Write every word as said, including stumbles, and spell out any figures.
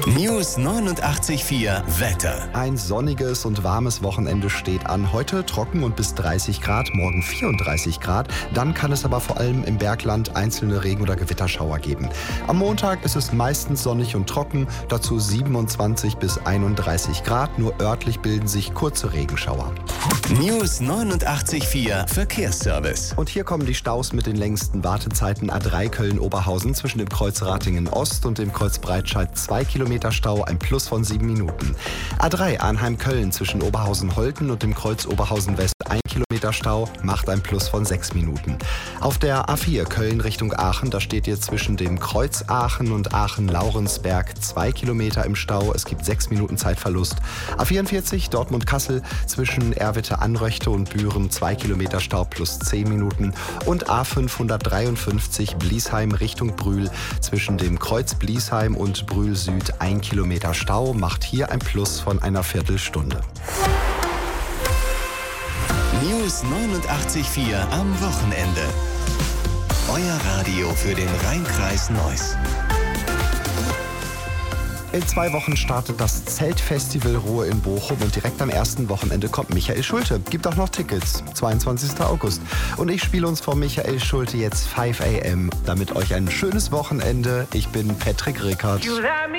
News neunundachtzig Komma vier Wetter. Ein sonniges und warmes Wochenende steht an. Heute trocken und bis dreißig Grad, morgen vierunddreißig Grad. Dann kann es aber vor allem im Bergland einzelne Regen- oder Gewitterschauer geben. Am Montag ist es meistens sonnig und trocken, dazu siebenundzwanzig bis einunddreißig Grad. Nur örtlich bilden sich kurze Regenschauer. News neunundachtzig Komma vier Verkehrsservice. Und hier kommen die Staus mit den längsten Wartezeiten. A drei Köln-Oberhausen zwischen dem Kreuz Ratingen-Ost und dem Kreuz Breitscheid zwei Kilometer Stau, ein Plus von sieben Minuten. A drei Arnheim-Köln zwischen Oberhausen-Holten und dem Kreuz Oberhausen-West ein Kilometer Stau, macht ein Plus von sechs Minuten. Auf der A vier Köln Richtung Aachen, da steht ihr zwischen dem Kreuz Aachen und Aachen-Laurensberg zwei Kilometer im Stau. Es gibt sechs Minuten Zeitverlust. A vierundvierzig Dortmund-Kassel zwischen Erwitte-Anröchte und Büren zwei Kilometer Stau plus zehn Minuten. Und A fünfhundertdreiundfünfzig Bliesheim Richtung Brühl zwischen dem Kreuz Bliesheim und Brühl Süd ein Kilometer Stau, macht hier ein Plus von einer Viertelstunde. News neunundachtzig Komma vier am Wochenende. Euer Radio für den Rhein-Kreis Neuss. In zwei Wochen startet das Zeltfestival Ruhe in Bochum und direkt am ersten Wochenende kommt Michael Schulte. Gibt auch noch Tickets, zweiundzwanzigsten August. Und ich spiele uns vor Michael Schulte jetzt fünf a m. Damit euch ein schönes Wochenende. Ich bin Patrick Rickert.